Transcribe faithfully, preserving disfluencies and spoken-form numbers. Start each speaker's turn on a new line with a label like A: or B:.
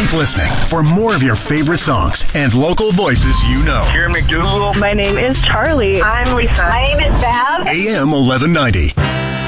A: Keep listening for more of your favorite songs and local voices you know.
B: Here McDougal.
C: My name is Charlie.
D: I'm Lisa.
E: My name is Bev.
A: A M eleven ninety.